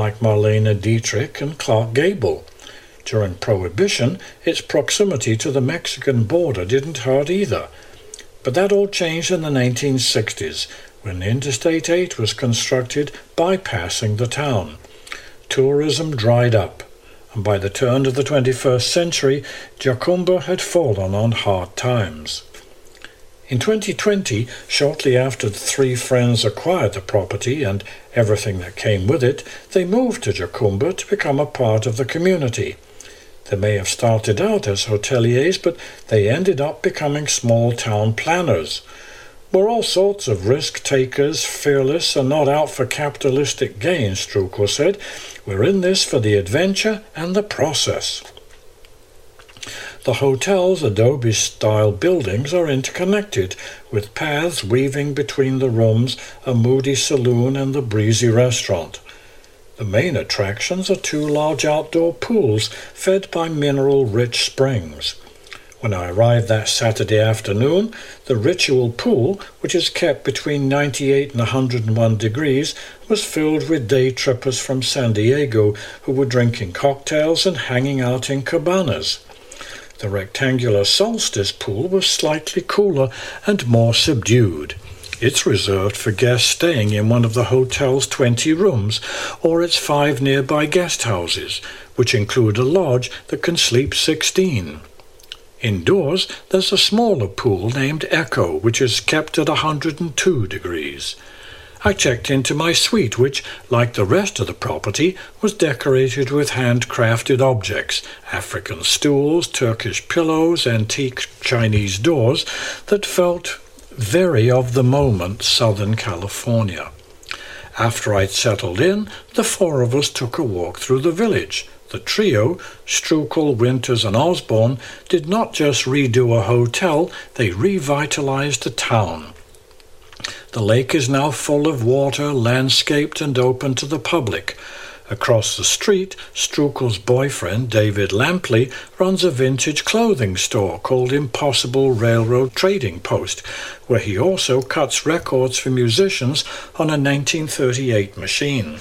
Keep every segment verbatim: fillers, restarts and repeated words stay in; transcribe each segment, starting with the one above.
like Marlene Dietrich and Clark Gable. During Prohibition, its proximity to the Mexican border didn't hurt either. But that all changed in the nineteen sixties, when Interstate eight was constructed bypassing the town. Tourism dried up, and by the turn of the twenty-first century, Jacumba had fallen on hard times. In twenty twenty, shortly after the three friends acquired the property and everything that came with it, they moved to Jacumba to become a part of the community. They may have started out as hoteliers, but they ended up becoming small-town planners. We're all sorts of risk-takers, fearless, and not out for capitalistic gain, Strukel said. We're in this for the adventure and the process. The hotel's adobe-style buildings are interconnected, with paths weaving between the rooms, a moody saloon, and the breezy restaurant. The main attractions are two large outdoor pools fed by mineral-rich springs. When I arrived that Saturday afternoon, the ritual pool, which is kept between ninety-eight and one hundred one degrees, was filled with day trippers from San Diego who were drinking cocktails and hanging out in cabanas. The rectangular Solstice pool was slightly cooler and more subdued. It's reserved for guests staying in one of the hotel's twenty rooms or its five nearby guest houses, which include a lodge that can sleep sixteen. Indoors, there's a smaller pool named Echo, which is kept at one hundred two degrees. I checked into my suite, which, like the rest of the property, was decorated with handcrafted objects, African stools, Turkish pillows, antique Chinese doors, that felt very of the moment Southern California. After I'd settled in, the four of us took a walk through the village. The trio, Strukel, Winters, and Osborne, did not just redo a hotel, they revitalized the town. The lake is now full of water, landscaped and open to the public. Across the street, Strukel's boyfriend, David Lampley, runs a vintage clothing store called Impossible Railroad Trading Post, where he also cuts records for musicians on a nineteen thirty-eight machine.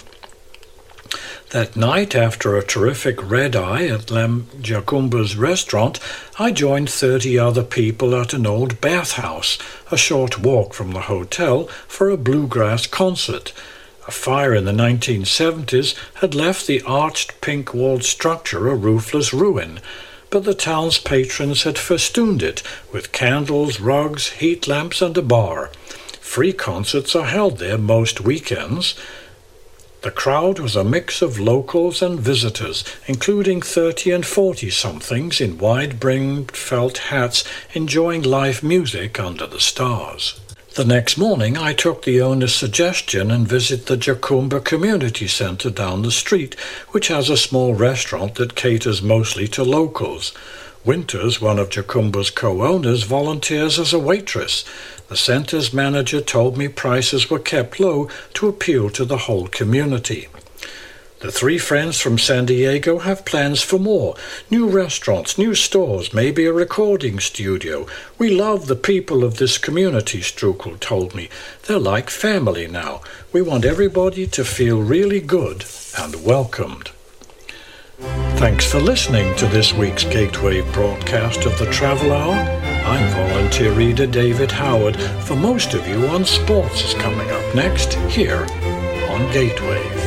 That night, after a terrific red-eye at Lam Jacumba's restaurant, I joined thirty other people at an old bathhouse, a short walk from the hotel, for a bluegrass concert. A fire in the nineteen seventies had left the arched pink-walled structure a roofless ruin, but the town's patrons had festooned it with candles, rugs, heat lamps, and a bar. Free concerts are held there most weekends. The crowd was a mix of locals and visitors, including thirty and forty-somethings in wide-brimmed felt hats enjoying live music under the stars. The next morning I took the owner's suggestion and visited the Jacumba Community Center down the street, which has a small restaurant that caters mostly to locals. Winters, one of Jacumba's co-owners, volunteers as a waitress. The center's manager told me prices were kept low to appeal to the whole community. The three friends from San Diego have plans for more. New restaurants, new stores, maybe a recording studio. We love the people of this community, Strukel told me. They're like family now. We want everybody to feel really good and welcomed. Thanks for listening to this week's Gateway broadcast of the Travel Hour. I'm volunteer reader David Howard. For most of you, On Sports is coming up next here on Gateway.